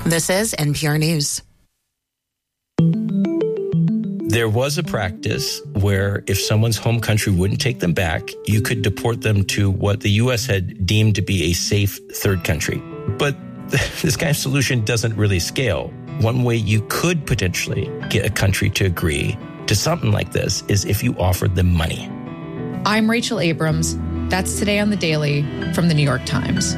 This is NPR News. There was a practice where if someone's home country wouldn't take them back, you could deport them to what the U.S. had deemed to be a safe third country. But this kind of solution doesn't really scale. One way you could potentially get a country to agree to something like this is if you offered them money. I'm Rachel Abrams. That's Today on the Daily from the New York Times.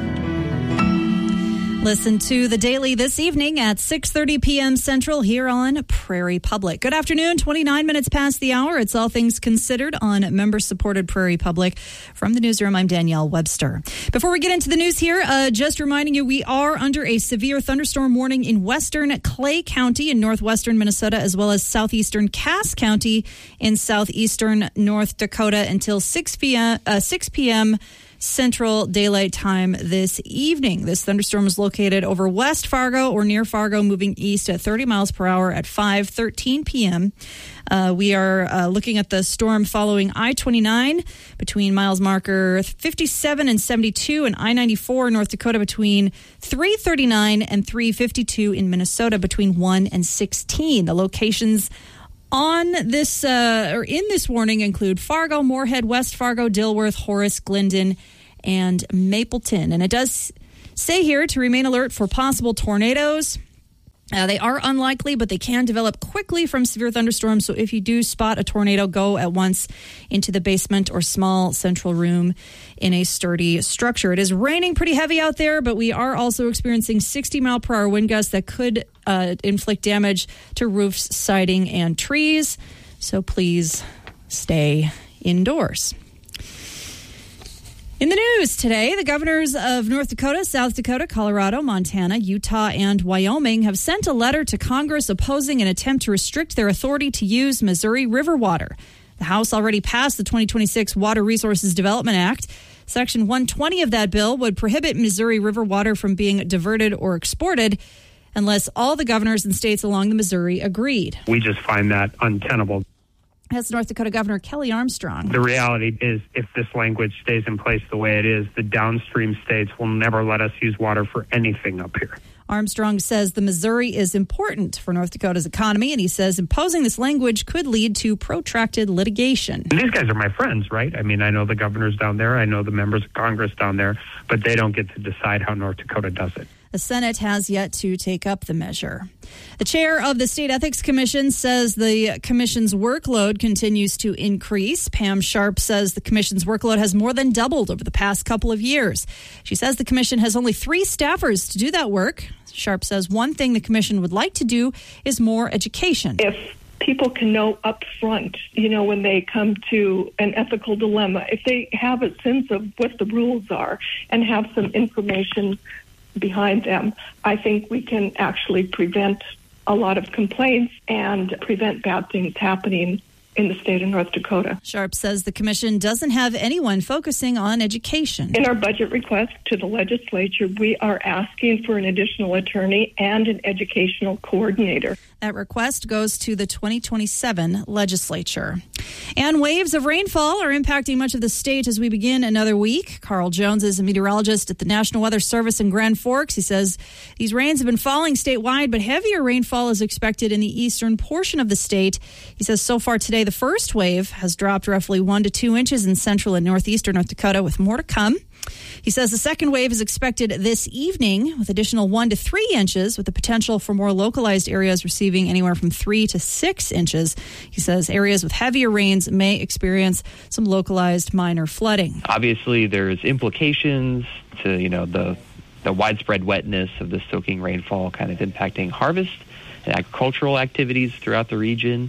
Listen to The Daily this evening at 6:30 p.m. Central here on Prairie Public. Good afternoon, 29 minutes past the hour. It's All Things Considered on member-supported Prairie Public. From the newsroom, I'm Danielle Webster. Before we get into the news here, just reminding you, we are under a severe thunderstorm warning in western Clay County in northwestern Minnesota, as well as southeastern Cass County in southeastern North Dakota until 6 p.m. Central Daylight Time this evening. This thunderstorm is located over West Fargo or near Fargo, moving east at 30 miles per hour at 5:13 p.m. We are looking at the storm following I-29 between miles marker 57 and 72 and I-94 in North Dakota between 339 and 352 in Minnesota between 1 and 16. The locations on this or in this warning include Fargo, Moorhead, West Fargo, Dilworth, Horace, Glendon, and Mapleton. And it does say here to remain alert for possible tornadoes. They are unlikely, but they can develop quickly from severe thunderstorms. So if you do spot a tornado, go at once into the basement or small central room in a sturdy structure. It is raining pretty heavy out there, but we are also experiencing 60-mile-per-hour wind gusts that could inflict damage to roofs, siding, and trees. So please stay indoors. In the news today, the governors of North Dakota, South Dakota, Colorado, Montana, Utah, and Wyoming have sent a letter to Congress opposing an attempt to restrict their authority to use Missouri River water. The House already passed the 2026 Water Resources Development Act. Section 120 of that bill would prohibit Missouri River water from being diverted or exported unless all the governors and states along the Missouri agreed. We just find that untenable. That's North Dakota Governor Kelly Armstrong. The reality is, if this language stays in place the way it is, the downstream states will never let us use water for anything up here. Armstrong says the Missouri is important for North Dakota's economy, and he says imposing this language could lead to protracted litigation. And these guys are my friends, right? I mean, I know the governors down there, I know the members of Congress down there, but they don't get to decide how North Dakota does it. The Senate has yet to take up the measure. The chair of the State Ethics Commission says the commission's workload continues to increase. Pam Sharp says the commission's workload has more than doubled over the past couple of years. She says the commission has only 3 staffers to do that work. Sharp says one thing the commission would like to do is more education. If people can know up front, when they come to an ethical dilemma, if they have a sense of what the rules are and have some information behind them, I think we can actually prevent a lot of complaints and prevent bad things happening in the state of North Dakota. Sharp says the commission doesn't have anyone focusing on education. In our budget request to the legislature, we are asking for an additional attorney and an educational coordinator. That request goes to the 2027 legislature. And waves of rainfall are impacting much of the state as we begin another week. Carl Jones is a meteorologist at the National Weather Service in Grand Forks. He says these rains have been falling statewide, but heavier rainfall is expected in the eastern portion of the state. He says so far today, the first wave has dropped roughly 1 to 2 inches in central and northeastern North Dakota, with more to come. He says the second wave is expected this evening with additional 1 to 3 inches, with the potential for more localized areas receiving anywhere from 3 to 6 inches. He says areas with heavier rains may experience some localized minor flooding. Obviously, there's implications to, the widespread wetness of the soaking rainfall kind of impacting harvest and agricultural activities throughout the region.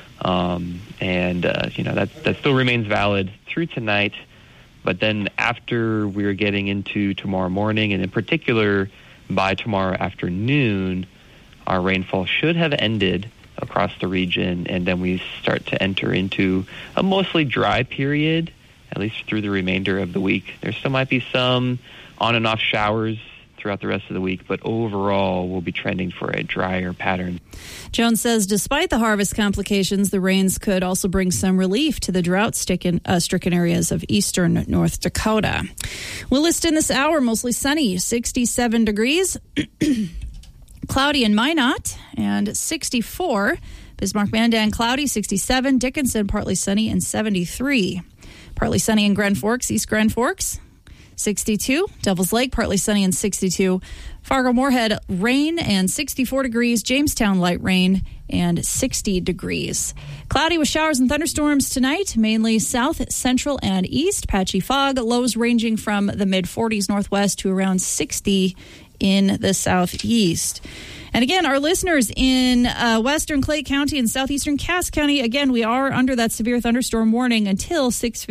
That still remains valid through tonight. But then after we're getting into tomorrow morning, and in particular by tomorrow afternoon, our rainfall should have ended across the region, and then we start to enter into a mostly dry period, at least through the remainder of the week. There still might be some on and off showers throughout the rest of the week, but overall we'll be trending for a drier pattern. Jones says despite the harvest complications, the rains could also bring some relief to the drought-stricken areas of eastern North Dakota. We'll list in this hour mostly sunny, 67 degrees. Cloudy in Minot and 64. Bismarck-Mandan, cloudy, 67. Dickinson, partly sunny, and 73. Partly sunny in Grand Forks, East Grand Forks, 62. Devil's Lake, partly sunny and 62. Fargo-Moorhead, rain and 64 degrees. Jamestown, light rain and 60 degrees. Cloudy with showers and thunderstorms tonight, mainly south, central, and east. Patchy fog, lows ranging from the mid-40s northwest to around 60 in the southeast. And again, our listeners in western Clay County and southeastern Cass County, again, we are under that severe thunderstorm warning until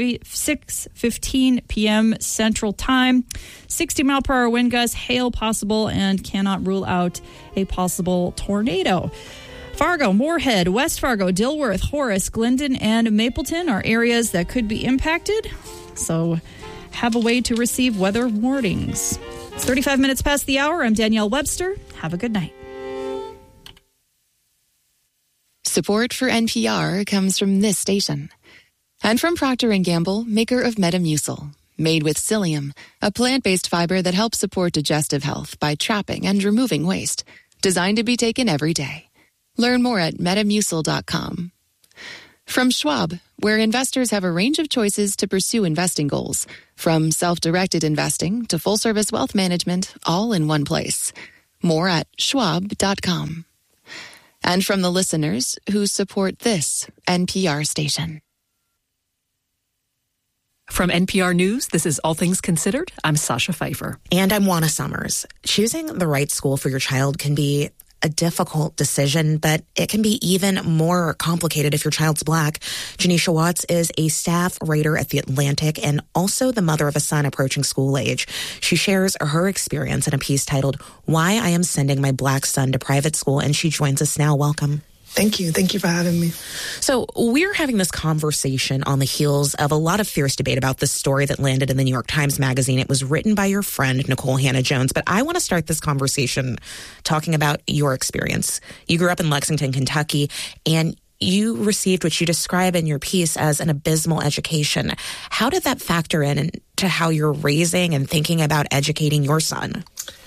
6:15 p.m. Central Time. 60-mile-per-hour wind gusts, hail possible, and cannot rule out a possible tornado. Fargo, Moorhead, West Fargo, Dilworth, Horace, Glendon, and Mapleton are areas that could be impacted. So have a way to receive weather warnings. It's 35 minutes past the hour. I'm Danielle Webster. Have a good night. Support for NPR comes from this station. And from Procter & Gamble, maker of Metamucil. Made with psyllium, a plant-based fiber that helps support digestive health by trapping and removing waste. Designed to be taken every day. Learn more at Metamucil.com. From Schwab, where investors have a range of choices to pursue investing goals. From self-directed investing to full-service wealth management, all in one place. More at Schwab.com. And from the listeners who support this NPR station. From NPR News, this is All Things Considered. I'm Sasha Pfeiffer. And I'm Juana Summers. Choosing the right school for your child can be a difficult decision, but it can be even more complicated if your child's Black. Janisha Watts is a staff writer at The Atlantic and also the mother of a son approaching school age. She shares her experience in a piece titled, Why I Am Sending My Black Son to Private School, and she joins us now. Welcome. Thank you. Thank you for having me. So we're having this conversation on the heels of a lot of fierce debate about this story that landed in the New York Times Magazine. It was written by your friend, Nikole Hannah-Jones. But I want to start this conversation talking about your experience. You grew up in Lexington, Kentucky, and you received what you describe in your piece as an abysmal education. How did that factor in to how you're raising and thinking about educating your son?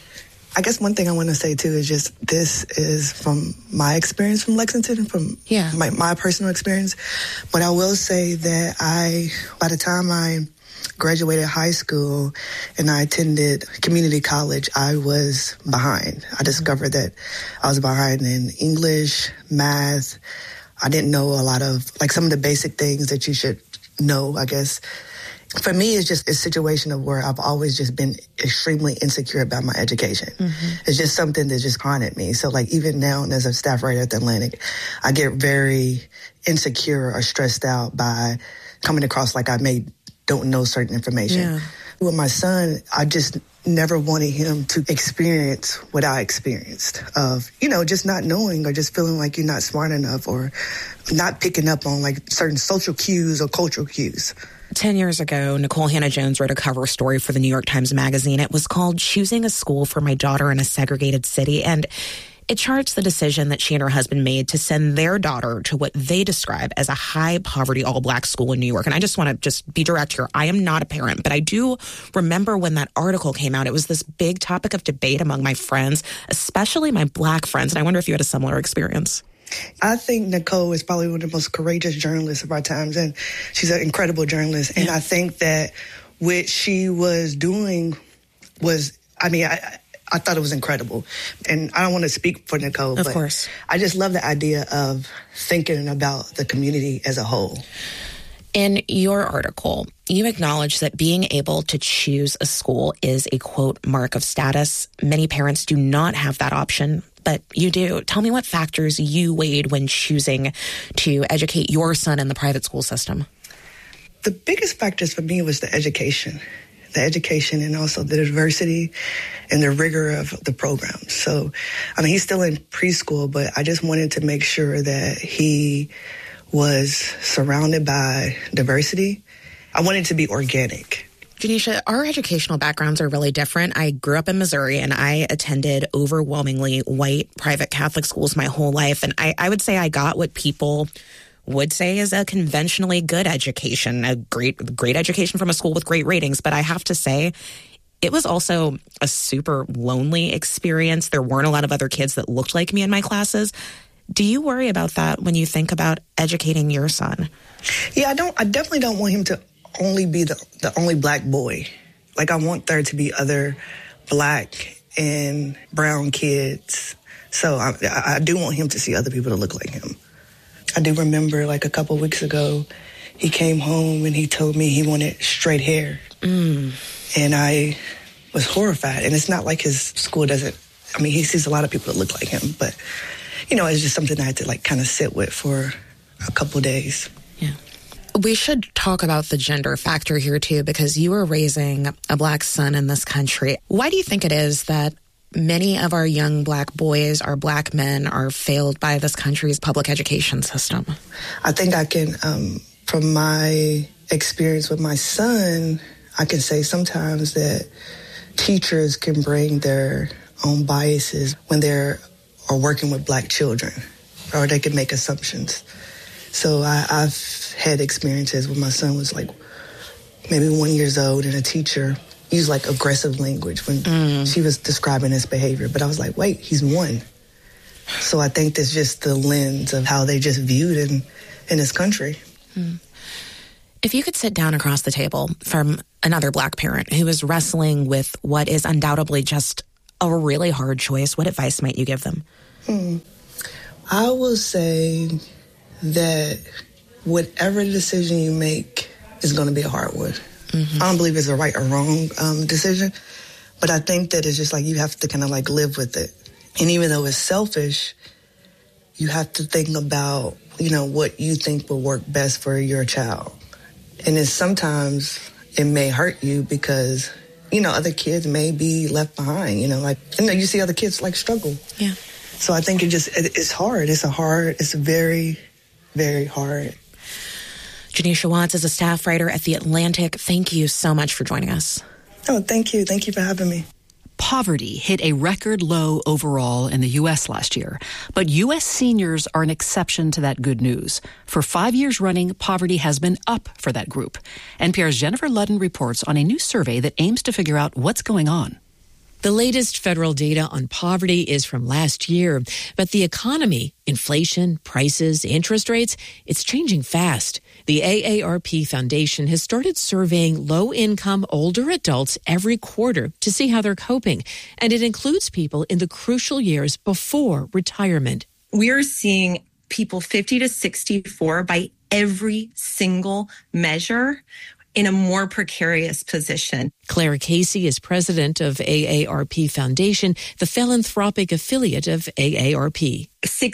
I guess one thing I want to say, too, is just this is from my experience from Lexington, from my personal experience. But I will say that by the time I graduated high school and I attended community college, I was behind. I discovered that I was behind in English, math. I didn't know a lot of, some of the basic things that you should know, I guess. For me, it's just a situation of where I've always just been extremely insecure about my education. Mm-hmm. It's just something that just haunted me. So, even now as a staff writer at The Atlantic, I get very insecure or stressed out by coming across I don't know certain information. Yeah. With my son, I just never wanted him to experience what I experienced of, just not knowing or just feeling like you're not smart enough or not picking up on certain social cues or cultural cues. 10 years ago, Nikole Hannah-Jones wrote a cover story for the New York Times Magazine. It was called Choosing a School for My Daughter in a Segregated City. And it charts the decision that she and her husband made to send their daughter to what they describe as a high-poverty, all-Black school in New York. And I just want to be direct here. I am not a parent, but I do remember when that article came out, it was this big topic of debate among my friends, especially my Black friends. And I wonder if you had a similar experience. I think Nikole is probably one of the most courageous journalists of our times, and she's an incredible journalist. And I think that what she was doing was, I thought it was incredible. And I don't want to speak for Nikole, of course. I just love the idea of thinking about the community as a whole. In your article, you acknowledge that being able to choose a school is a, quote, mark of status. Many parents do not have that option, but you do. Tell me what factors you weighed when choosing to educate your son in the private school system. The biggest factors for me was the education and also the diversity and the rigor of the program. So, he's still in preschool, but I just wanted to make sure that he was surrounded by diversity. I wanted to be organic. Janisha, our educational backgrounds are really different. I grew up in Missouri and I attended overwhelmingly white private Catholic schools my whole life. And I would say I got what people would say is a conventionally good education, a great education from a school with great ratings. But I have to say, It was also a super lonely experience. There weren't a lot of other kids that looked like me in my classes. Do you worry about that when you think about educating your son? Yeah, I definitely don't want him to only be the only black boy. Like, I want there to be other black and brown kids. So I do want him to see other people that look like him. I do remember, like, a couple weeks ago, he came home and he told me he wanted straight hair. And I was horrified. And it's not like his school doesn't, I mean, he sees a lot of people that look like him. But, you know, it's just something I had to, like, kind of sit with for a couple days. Yeah. We should talk about the gender factor here, too, because you are raising a black son in this country. Why do you think it is that many of our young black boys, our black men, are failed by this country's public education system? I think I can, from my experience with my son, I can say sometimes that teachers can bring their own biases when they're working with black children, or they can make assumptions. So I've had experiences where my son was like maybe 1 year old and a teacher used like aggressive language when she was describing his behavior. But I was like, wait, he's 1. So I think that's just the lens of how they just viewed in this country. If you could sit down across the table from another black parent who is wrestling with what is undoubtedly just a really hard choice, what advice might you give them? I will say that whatever decision you make is going to be a hard one. I don't believe it's a right or wrong decision, but I think that it's just like you have to kind of like live with it. And even though it's selfish, you have to think about, you know, what you think will work best for your child. And then sometimes it may hurt you because, you know, other kids may be left behind, you know, like, you know, you see other kids like struggle. Yeah. So I think it's hard. It's very, very hard. Janisha Watts is a staff writer at The Atlantic. Thank you so much for joining us. Oh, thank you. Thank you for having me. Poverty hit a record low overall in the U.S. last year, but U.S. seniors are an exception to that good news. For 5 years running, poverty has been up for that group. NPR's Jennifer Ludden reports on a new survey that aims to figure out what's going on. The latest federal data on poverty is from last year, but the economy, inflation, prices, interest rates, it's changing fast. The AARP Foundation has started surveying low-income older adults every quarter to see how they're coping, and it includes people in the crucial years before retirement. We are seeing people 50 to 64 by every single measure in a more precarious position. Claire Casey is president of AARP Foundation, the philanthropic affiliate of AARP.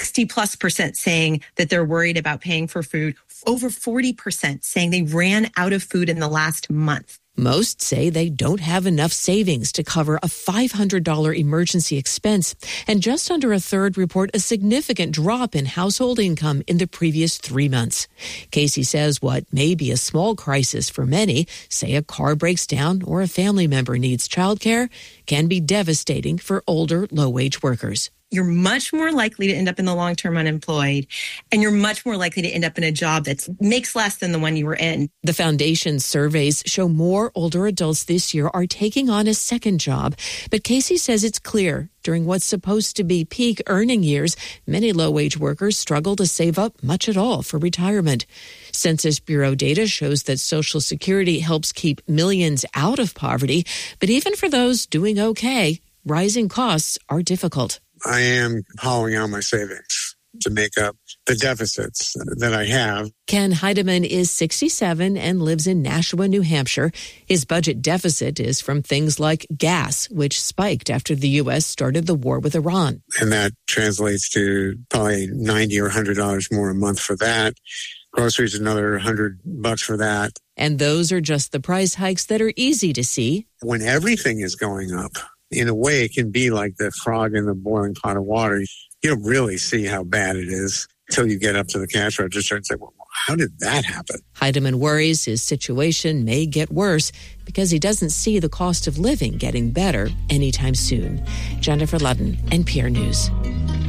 60+% saying that they're worried about paying for food. Over 40% saying they ran out of food in the last month. Most say they don't have enough savings to cover a $500 emergency expense, and just under a third report a significant drop in household income in the previous 3 months. Casey says what may be a small crisis for many, say a car breaks down or a family member needs childcare, can be devastating for older low-wage workers. You're much more likely to end up in the long-term unemployed, and you're much more likely to end up in a job that makes less than the one you were in. The foundation's surveys show more older adults this year are taking on a second job, but Casey says it's clear during what's supposed to be peak earning years, many low-wage workers struggle to save up much at all for retirement. Census Bureau data shows that Social Security helps keep millions out of poverty, but even for those doing okay, rising costs are difficult. I am hollowing out my savings to make up the deficits that I have. Ken Heidemann is 67 and lives in Nashua, New Hampshire. His budget deficit is from things like gas, which spiked after the U.S. started the war with Iran. And that translates to probably $90 or $100 more a month for that. Groceries, another $100 for that. And those are just the price hikes that are easy to see. When everything is going up, in a way, it can be like the frog in the boiling pot of water. You don't really see how bad it is until you get up to the cash register and say, well, how did that happen? Heidemann worries his situation may get worse because he doesn't see the cost of living getting better anytime soon. Jennifer Ludden, NPR News.